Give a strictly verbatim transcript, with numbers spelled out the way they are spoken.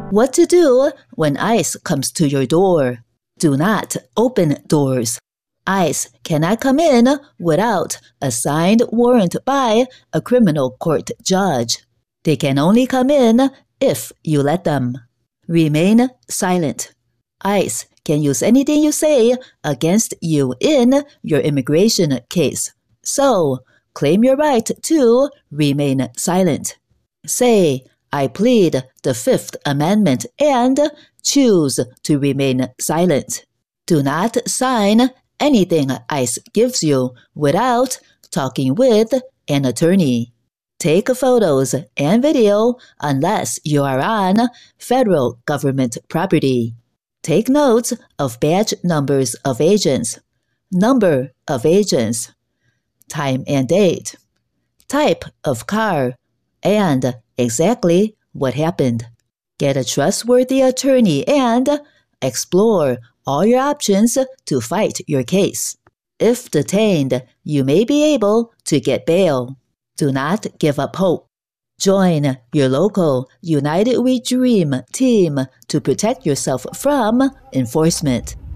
What to do when ICE comes to your door? Do not open doors. ICE cannot come in without a signed warrant by a criminal court judge. They can only come in if you let them. Remain silent. ICE can use anything you say against you in your immigration case. So, claim your right to remain silent. Say, I plead the Fifth Amendment and choose to remain silent. Do not sign anything ICE gives you without talking with an attorney. Take photos and video unless you are on federal government property. Take notes of badge numbers of agents, number of agents, time and date, type of car, and exactly what happened. Get a trustworthy attorney and explore all your options to fight your case. If detained, you may be able to get bail. Do not give up hope. Join your local United We Dream team to protect yourself from enforcement.